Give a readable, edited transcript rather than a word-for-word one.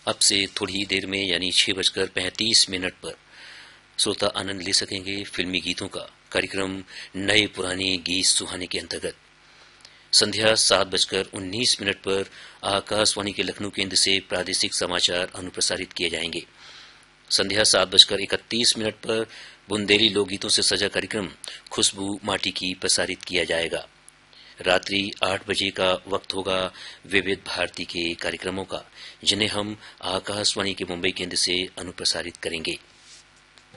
अब से थोड़ी ही देर में यानी 6:35 पर श्रोता आनंद ले सकेंगे फिल्मी गीतों का। कार्यक्रम नए पुराने गीत सुहाने के अंतर्गत संध्या 7:19 पर आकाशवाणी के लखनऊ केंद्र से प्रादेशिक समाचार अनुप्रसारित किए जाएंगे। संध्या 7:31 पर बुंदेली लोकगीतों से सजा कार्यक्रम खुशबू माटी की प्रसारित किया जाएगा। रात्रि 8 बजे का वक्त होगा विविध भारती के कार्यक्रमों का, जिन्हें हम आकाशवाणी के मुंबई केंद्र से अनुप्रसारित करेंगे।